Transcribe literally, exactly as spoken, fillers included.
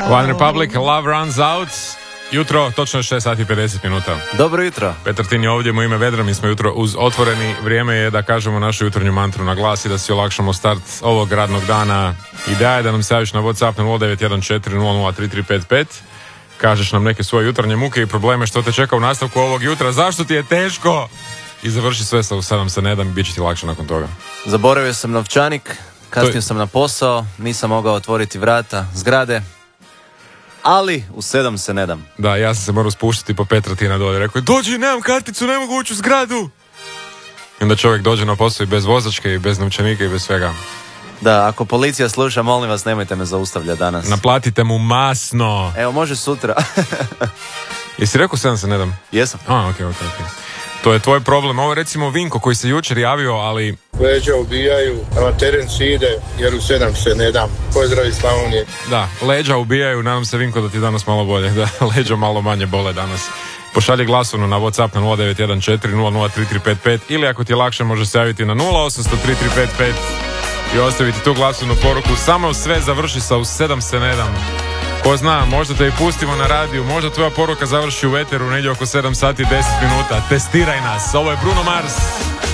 One Republic, Love Runs Out. Jutro, točno je šest sati i pedeset minuta. Dobro jutro. Petar Tin je ovdje, mu ime Vedra, mi smo jutro uz otvoreni. Vrijeme je da kažemo našu jutarnju mantru na glas i da si olakšamo start ovog radnog dana. Ideja je da nam se javiš na WhatsApp na nula devet jedan četiri nula nula tri tri pet pet. Kažeš nam neke svoje jutarnje muke i probleme što te čeka u nastavku ovog jutra. Zašto ti je teško? I završi sve sa sedam se ne dam i bit će ti lakše nakon toga. Zaboravio sam novčanik, kasnio je... sam na posao, nisam mogao otvoriti vrata zgrade, ali u sedam se ne dam. Da, ja sam se morao spuštati po Petra Tina dolje. Rekao je, dođi, nemam karticu, ne mogu ući u zgradu. I onda čovjek dođe na posao i bez vozačke, i bez novčanika, i bez svega. Da, ako policija sluša, molim vas, nemojte me zaustavljati danas. Naplatite mu masno. Evo, može sutra. Jesi rekao sedam se ne dam? Jesam. A, okej, okej, okej. To je tvoj problem. Ovo je recimo Vinko koji se jučer javio, ali... Leđa ubijaju, a na teren se ide, jer u sedam se ne dam. Pozdrav iz Slavonije. Da, leđa ubijaju, nadam se Vinko da ti danas malo bolje, da leđa malo manje bole danas. Pošalji glasovno na WhatsApp na nula devet jedan četiri nula nula tri tri pet pet ili ako ti je lakše može se javiti na nula osam nula nula tri tri pet pet i ostaviti tu glasovnu poruku. Samo sve završi sa u sedam se ne dam. Ko zna, možda te i pustimo na radiju, možda tvoja poruka završi u eteru negdje oko sedam sati i deset minuta. Testiraj nas, ovo je Bruno Mars.